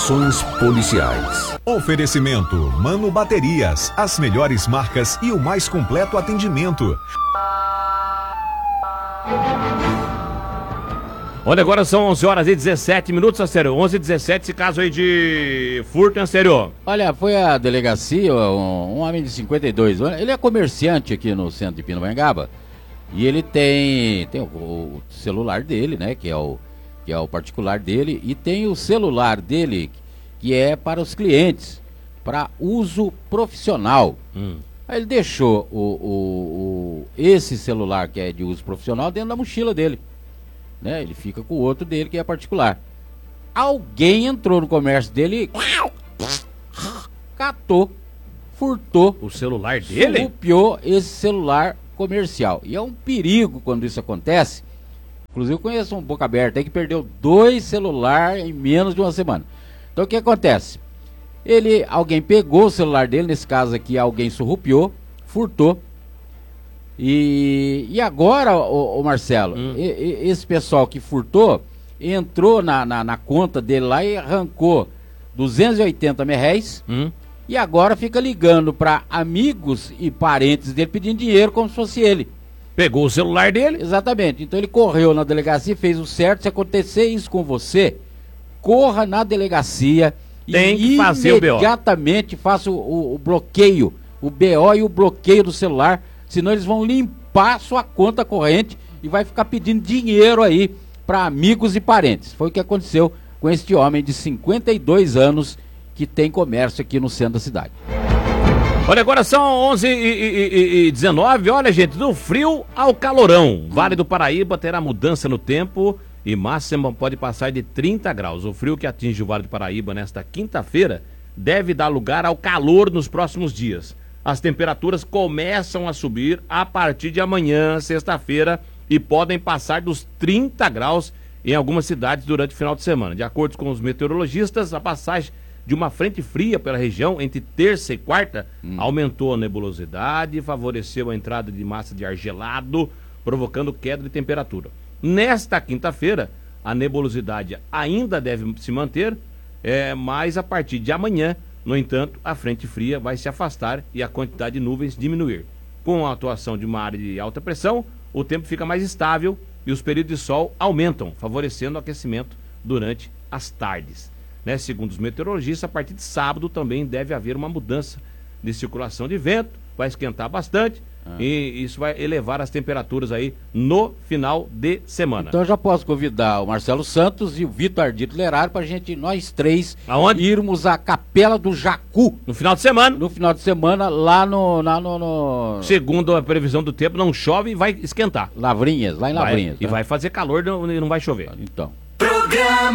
Ações policiais. Oferecimento Mano Baterias, as melhores marcas e o mais completo atendimento. Olha, agora são 11h17, Acério. 11h17, esse caso aí de furto, hein, Acério? Olha, foi a delegacia, um homem de 52 anos, ele é comerciante aqui no centro de Pindamonhangaba, e ele tem o celular dele, né, que é o particular dele, e tem o celular dele, que é para os clientes, para uso profissional. Aí ele deixou esse celular, que é de uso profissional, dentro da mochila dele. Né? Ele fica com o outro dele, que é particular. Alguém entrou no comércio dele e catou, furtou o celular dele? Surrupiou esse celular comercial. E é um perigo quando isso acontece. Inclusive eu conheço um boca aberta aí que perdeu 2 celulares em menos de uma semana. Então o que acontece? Alguém pegou o celular dele, nesse caso aqui alguém surrupiou, furtou. E agora, o Marcelo, esse pessoal que furtou entrou na conta dele lá e arrancou 280 merréis e agora fica ligando para amigos e parentes dele pedindo dinheiro como se fosse ele. Pegou o celular dele? Exatamente. Então ele correu na delegacia, fez o certo. Se acontecer isso com você, corra na delegacia e imediatamente faça o bloqueio, o BO e o bloqueio do celular. Senão eles vão limpar sua conta corrente e vai ficar pedindo dinheiro aí para amigos e parentes. Foi o que aconteceu com este homem de 52 anos que tem comércio aqui no centro da cidade. Olha, agora são 11h19. Olha, gente, do frio ao calorão. Vale do Paraíba terá mudança no tempo e máxima pode passar de 30 graus. O frio que atinge o Vale do Paraíba nesta quinta-feira deve dar lugar ao calor nos próximos dias. As temperaturas começam a subir a partir de amanhã, sexta-feira, e podem passar dos 30 graus em algumas cidades durante o final de semana. De acordo com os meteorologistas, a passagem de uma frente fria pela região entre terça e quarta aumentou a nebulosidade e favoreceu a entrada de massa de ar gelado, provocando queda de temperatura. Nesta quinta-feira, a nebulosidade ainda deve se manter, mas a partir de amanhã, no entanto, a frente fria vai se afastar e a quantidade de nuvens diminuir. Com a atuação de uma área de alta pressão, o tempo fica mais estável e os períodos de sol aumentam, favorecendo o aquecimento durante as tardes. Segundo os meteorologistas, a partir de sábado também deve haver uma mudança de circulação de vento, vai esquentar bastante e isso vai elevar as temperaturas aí no final de semana. Então eu já posso convidar o Marcelo Santos e o Vitor Ardito Lerário pra gente, nós três, irmos à Capela do Jacu. No final de semana? No final de semana, lá no... Segundo a previsão do tempo, não chove e vai esquentar. Lavrinhas, lá em Lavrinhas. E vai fazer calor e não vai chover. Então.